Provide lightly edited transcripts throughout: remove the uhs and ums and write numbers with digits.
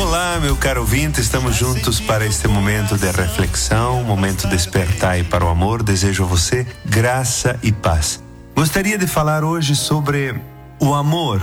Olá, meu caro ouvinte, estamos juntos para este momento de reflexão, momento de despertar e para o amor. Desejo a você graça e paz. Gostaria de falar hoje sobre o amor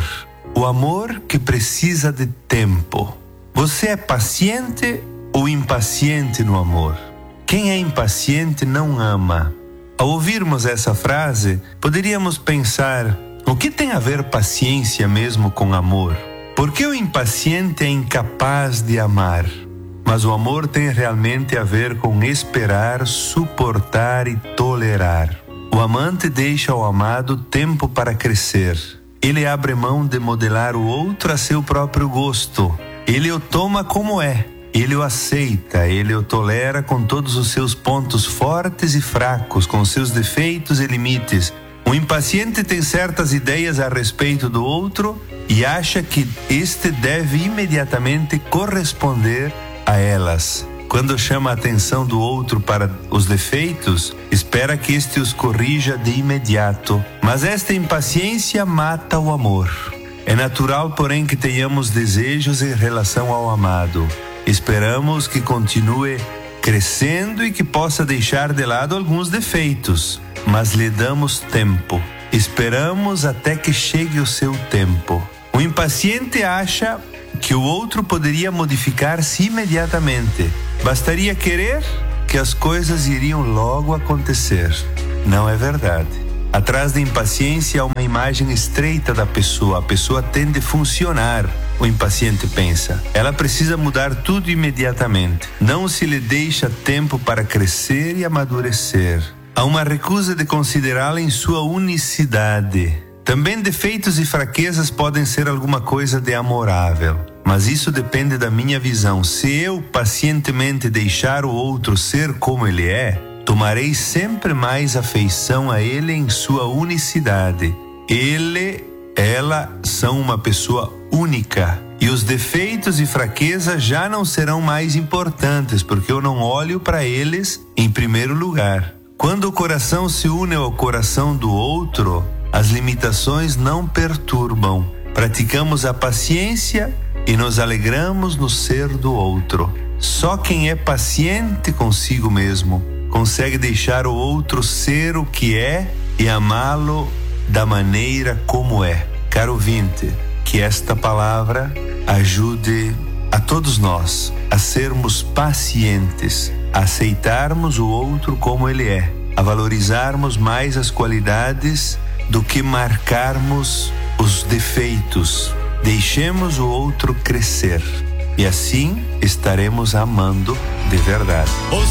que precisa de tempo. Você é paciente ou impaciente no amor? Quem é impaciente não ama. Ao ouvirmos essa frase, poderíamos pensar: o que tem a ver paciência mesmo com amor? Por que o impaciente é incapaz de amar? Mas o amor tem realmente a ver com esperar, suportar e tolerar. O amante deixa ao amado tempo para crescer. Ele abre mão de modelar o outro a seu próprio gosto. Ele o toma como é. Ele o aceita, ele o tolera com todos os seus pontos fortes e fracos, com seus defeitos e limites. O impaciente tem certas ideias a respeito do outro e acha que este deve imediatamente corresponder a elas. Quando chama a atenção do outro para os defeitos, espera que este os corrija de imediato. Mas esta impaciência mata o amor. É natural, porém, que tenhamos desejos em relação ao amado. Esperamos que continue crescendo e que possa deixar de lado alguns defeitos, mas lhe damos tempo. Esperamos até que chegue o seu tempo. O impaciente acha que o outro poderia modificar-se imediatamente. Bastaria querer que as coisas iriam logo acontecer. Não é verdade. Atrás da impaciência há uma imagem estreita da pessoa. A pessoa tende a funcionar. O impaciente pensa: ela precisa mudar tudo imediatamente. Não se lhe deixa tempo para crescer e amadurecer. Há uma recusa de considerá-la em sua unicidade. Também defeitos e fraquezas podem ser alguma coisa de amorável, mas isso depende da minha visão. Se eu pacientemente deixar o outro ser como ele é, tomarei sempre mais afeição a ele em sua unicidade. Ela são uma pessoa única, e os defeitos e fraquezas já não serão mais importantes, porque eu não olho para eles em primeiro lugar. Quando o coração se une ao coração do outro, as limitações não perturbam. Praticamos a paciência e nos alegramos no ser do outro. Só quem é paciente consigo mesmo consegue deixar o outro ser o que é e amá-lo da maneira como é. Caro ouvinte, que esta palavra ajude a todos nós a sermos pacientes, a aceitarmos o outro como ele é, a valorizarmos mais as qualidades do que marcarmos os defeitos. Deixemos o outro crescer e assim estaremos amando de verdade.